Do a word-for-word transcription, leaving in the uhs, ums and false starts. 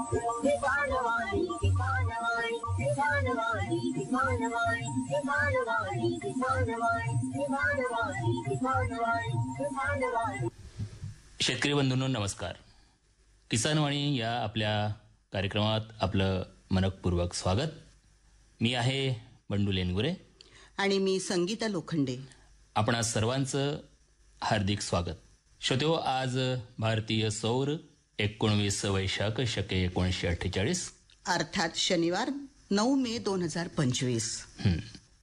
किसानवाणी किसानवाणी किसानवाणी किसानवाणी किसानवाणी किसानवाणी किसानवाणी किसानवाणी किसानवाणी. शेतकरी बंधूंनो नमस्कार. किसानवाणी या आपल्या कार्यक्रमात आपलं मनपूर्वक स्वागत. मी आहे बंडू लेनगुरे आणि मी संगीता लोखंडे. आपणा सर्वांचं हार्दिक स्वागत. श्रोत्यो, आज भारतीय सौर एकोणवीस वैशाख शके एकोणीसशे अठ्ठेचाळीस अर्थात शनिवार नऊ मे दोन हजार पंचवीस. हं.